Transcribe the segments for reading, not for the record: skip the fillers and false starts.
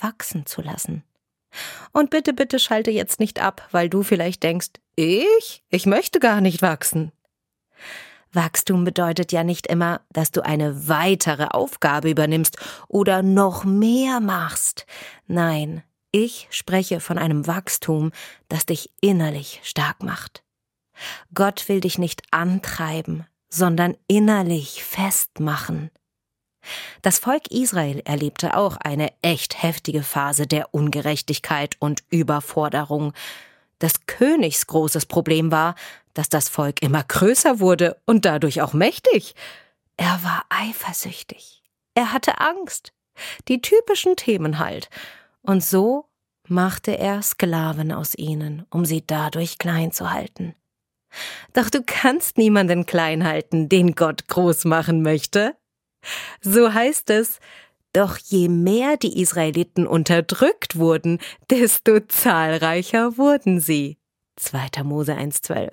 wachsen zu lassen. Und bitte, bitte schalte jetzt nicht ab, weil du vielleicht denkst, ich möchte gar nicht wachsen. Wachstum bedeutet ja nicht immer, dass du eine weitere Aufgabe übernimmst oder noch mehr machst. Nein, ich spreche von einem Wachstum, das dich innerlich stark macht. Gott will dich nicht antreiben, sondern innerlich festmachen. Das Volk Israel erlebte auch eine echt heftige Phase der Ungerechtigkeit und Überforderung. Des Königs großes Problem war, dass das Volk immer größer wurde und dadurch auch mächtig. Er war eifersüchtig. Er hatte Angst. Die typischen Themen halt. Und so machte er Sklaven aus ihnen, um sie dadurch klein zu halten. Doch du kannst niemanden klein halten, den Gott groß machen möchte. So heißt es, doch je mehr die Israeliten unterdrückt wurden, desto zahlreicher wurden sie. 2. Mose 1,12.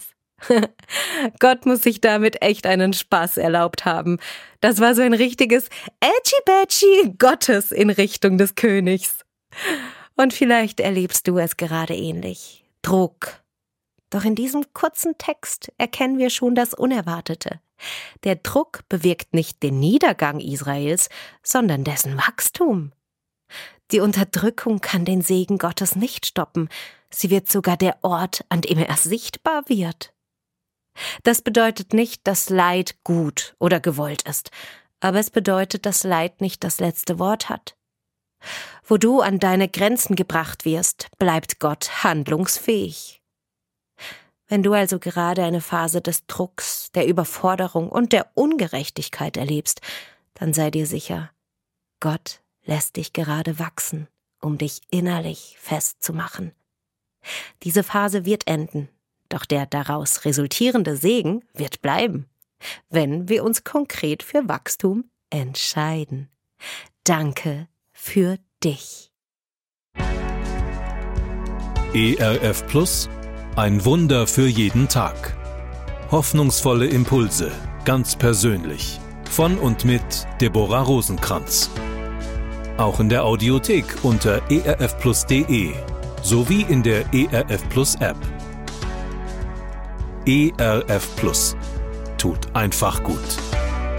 Gott muss sich damit echt einen Spaß erlaubt haben. Das war so ein richtiges Ätschi-Bätschi Gottes in Richtung des Königs. Und vielleicht erlebst du es gerade ähnlich. Druck. Doch in diesem kurzen Text erkennen wir schon das Unerwartete. Der Druck bewirkt nicht den Niedergang Israels, sondern dessen Wachstum. Die Unterdrückung kann den Segen Gottes nicht stoppen. Sie wird sogar der Ort, an dem er sichtbar wird. Das bedeutet nicht, dass Leid gut oder gewollt ist, aber es bedeutet, dass Leid nicht das letzte Wort hat. Wo du an deine Grenzen gebracht wirst, bleibt Gott handlungsfähig. Wenn du also gerade eine Phase des Drucks, der Überforderung und der Ungerechtigkeit erlebst, dann sei dir sicher, Gott lässt dich gerade wachsen, um dich innerlich festzumachen. Diese Phase wird enden, doch der daraus resultierende Segen wird bleiben, wenn wir uns konkret für Wachstum entscheiden. Danke für dich. ERF Plus, ein Wunder für jeden Tag. Hoffnungsvolle Impulse, ganz persönlich. Von und mit Deborah Rosenkranz. Auch in der Audiothek unter erfplus.de sowie in der ERF Plus App. ERF Plus tut einfach gut.